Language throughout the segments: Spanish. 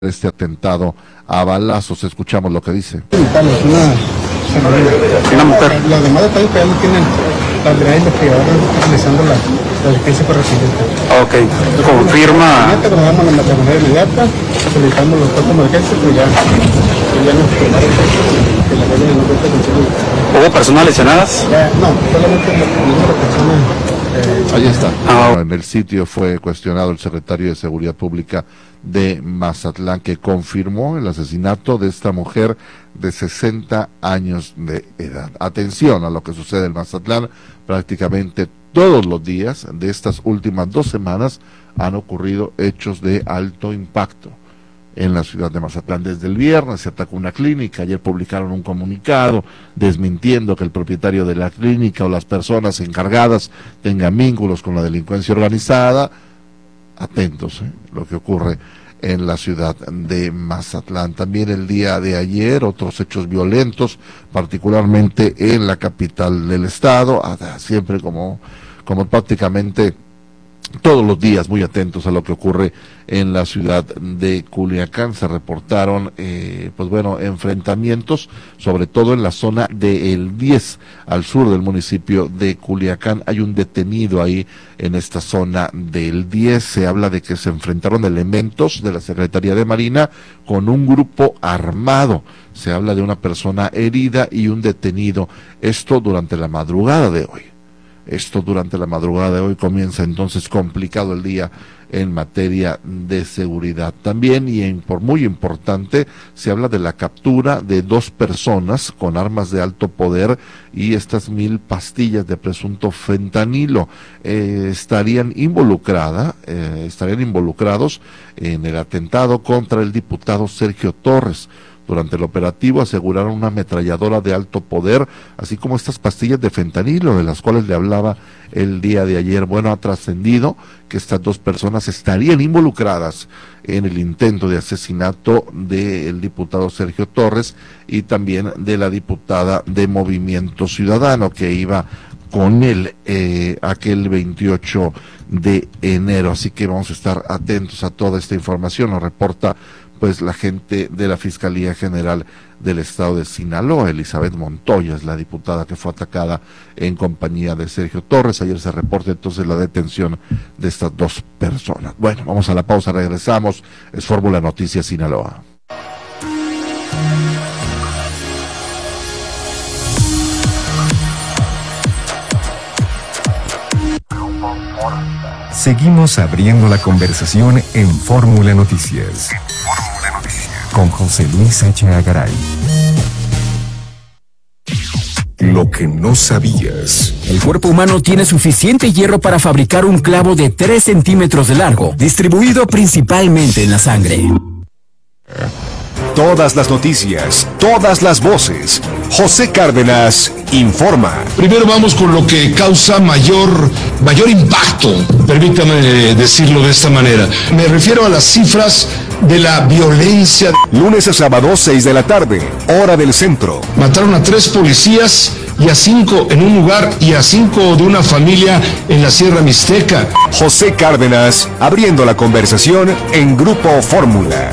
este atentado a balazos. Escuchamos lo que dice. Una mujer. Los demás detalles que ya no tienen la autoridad investigadora realizando la diligencia correspondiente. Ok, confirma. Trabajamos en la manera inmediata, solicitamos los cuerpos de emergencia, pues ya nos informaron que la ley no cuenta con salud. ¿Hubo personas lesionadas? No, solamente la persona. Ahí está. En el sitio fue cuestionado el secretario de Seguridad Pública de Mazatlán, que confirmó el asesinato de esta mujer de 60 años de edad. Atención a lo que sucede en Mazatlán. Prácticamente todos los días de estas últimas 2 semanas han ocurrido hechos de alto impacto en la ciudad de Mazatlán. Desde el viernes se atacó una clínica. Ayer publicaron un comunicado desmintiendo que el propietario de la clínica o las personas encargadas tengan vínculos con la delincuencia organizada. Atentos, lo que ocurre en la ciudad de Mazatlán. También el día de ayer otros hechos violentos, particularmente en la capital del estado, siempre como prácticamente todos los días muy atentos a lo que ocurre en la ciudad de Culiacán. Se reportaron enfrentamientos, sobre todo en la zona del 10, al sur del municipio de Culiacán. Hay un detenido ahí en esta zona del 10. Se habla de que se enfrentaron elementos de la Secretaría de Marina con un grupo armado. Se habla de una persona herida y un detenido. Esto durante la madrugada de hoy. Comienza entonces complicado el día en materia de seguridad. También, por muy importante, se habla de la captura de 2 personas con armas de alto poder y estas 1000 pastillas de presunto fentanilo. Estarían involucrados en el atentado contra el diputado Sergio Torres. Durante el operativo aseguraron una ametralladora de alto poder, así como estas pastillas de fentanilo de las cuales le hablaba el día de ayer. Bueno, ha trascendido que estas 2 personas estarían involucradas en el intento de asesinato del diputado Sergio Torres y también de la diputada de Movimiento Ciudadano que iba con él aquel 28 de enero. Así que vamos a estar atentos a toda esta información. Nos reporta la gente de la Fiscalía General del Estado de Sinaloa. Elizabeth Montoya es la diputada que fue atacada en compañía de Sergio Torres. Ayer se reporta entonces la detención de estas 2 personas. Bueno, vamos a la pausa, regresamos. Es Fórmula Noticias Sinaloa. Seguimos abriendo la conversación en Fórmula Noticias. Con José Luis H. Agaray. Lo que no sabías. El cuerpo humano tiene suficiente hierro para fabricar un clavo de 3 centímetros de largo, distribuido principalmente en la sangre. Todas las noticias, todas las voces. José Cárdenas informa. Primero vamos con lo que causa mayor impacto, permítame decirlo de esta manera. Me refiero a las cifras de la violencia. Lunes a sábado, 6 de la tarde, hora del centro. Mataron a 3 policías y a 5 en un lugar y a 5 de una familia en la Sierra Mixteca. José Cárdenas, abriendo la conversación en Grupo Fórmula.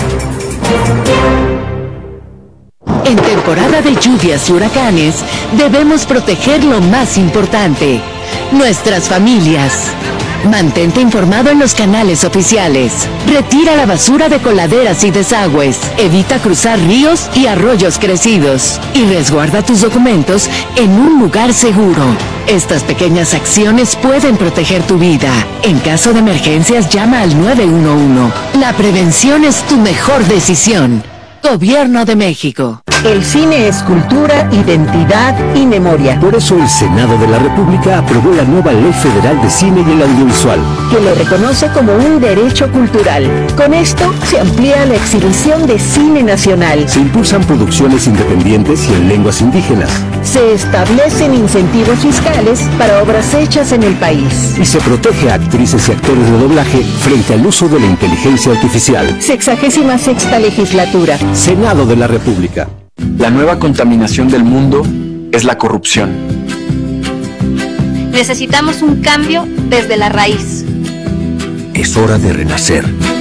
En temporada de lluvias y huracanes, debemos proteger lo más importante, nuestras familias. Mantente informado en los canales oficiales. Retira la basura de coladeras y desagües. Evita cruzar ríos y arroyos crecidos. Y resguarda tus documentos en un lugar seguro. Estas pequeñas acciones pueden proteger tu vida. En caso de emergencias, llama al 911. La prevención es tu mejor decisión. Gobierno de México. El cine es cultura, identidad y memoria. Por eso el Senado de la República aprobó la nueva Ley Federal de Cine y el Audiovisual, que lo reconoce como un derecho cultural. Con esto se amplía la exhibición de cine nacional. Se impulsan producciones independientes y en lenguas indígenas. Se establecen incentivos fiscales para obras hechas en el país. Y se protege a actrices y actores de doblaje frente al uso de la inteligencia artificial. 66ª legislatura. Senado de la República. La nueva contaminación del mundo es la corrupción. Necesitamos un cambio desde la raíz. Es hora de renacer.